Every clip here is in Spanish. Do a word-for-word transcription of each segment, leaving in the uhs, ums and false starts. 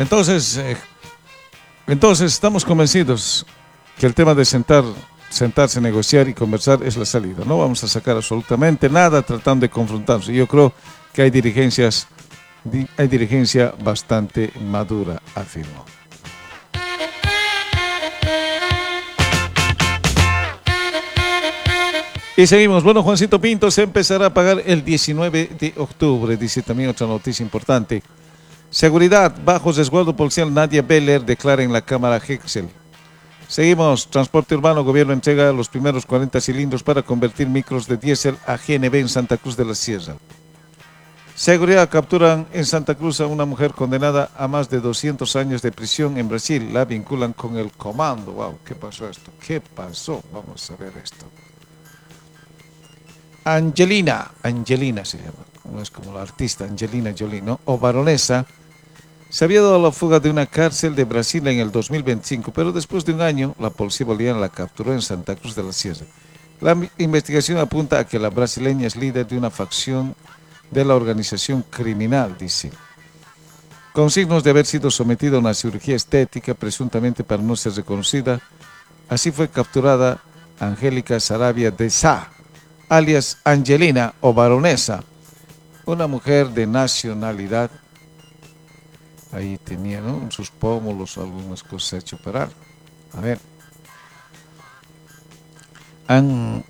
Entonces, eh, entonces estamos convencidos que el tema de sentar, sentarse, negociar y conversar es la salida. No vamos a sacar absolutamente nada tratando de confrontarnos. Y yo creo que hay dirigencias, di- hay dirigencia bastante madura, afirmo. Y seguimos. Bueno, Juancito Pinto se empezará a pagar el diecinueve de octubre, dice también otra noticia importante. Seguridad, bajo resguardo policial, Nadia Beller declara en la Cámara Hexel. Seguimos, transporte urbano, gobierno entrega los primeros cuarenta cilindros para convertir micros de diésel a G N B en Santa Cruz de la Sierra. Seguridad, capturan en Santa Cruz a una mujer condenada a más de doscientos años de prisión en Brasil. La vinculan con el comando. Wow, ¿qué pasó esto? ¿Qué pasó? Vamos a ver esto. Angelina, Angelina se llama, no es como la artista Angelina Jolie, ¿no? O baronesa, se había dado la fuga de una cárcel de Brasil en el dos mil veinticinco, pero después de un año, la policía boliviana la capturó en Santa Cruz de la Sierra. La investigación apunta a que la brasileña es líder de una facción de la organización criminal, dice, con signos de haber sido sometida a una cirugía estética, presuntamente para no ser reconocida. Así fue capturada Angélica Sarabia de Sá, alias Angelina o baronesa, una mujer de nacionalidad. Ahí tenía, ¿no?, en sus pómulos algunas cosas hecho operar. A ver. An,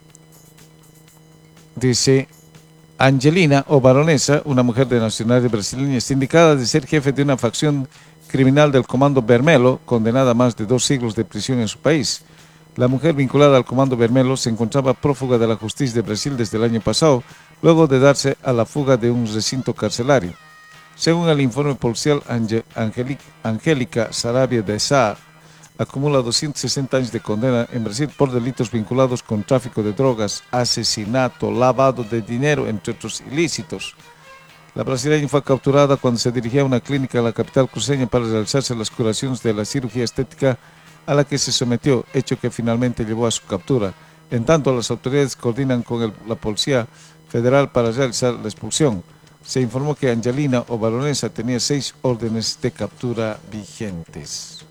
dice Angelina o baronesa, una mujer de nacionalidad brasileña, es indicada de ser jefe de una facción criminal del Comando Vermelho, condenada a más de dos siglos de prisión en su país. La mujer vinculada al Comando Vermelho se encontraba prófuga de la justicia de Brasil desde el año pasado, luego de darse a la fuga de un recinto carcelario. Según el informe policial, Angélica Sarabia de Sá acumula doscientos sesenta años de condena en Brasil por delitos vinculados con tráfico de drogas, asesinato, lavado de dinero, entre otros ilícitos. La brasileña fue capturada cuando se dirigía a una clínica en la capital cruceña para realizarse las curaciones de la cirugía estética a la que se sometió, hecho que finalmente llevó a su captura. En tanto, las autoridades coordinan con el, la Policía Federal para realizar la expulsión. Se informó que Angelina o baronesa tenía seis órdenes de captura vigentes.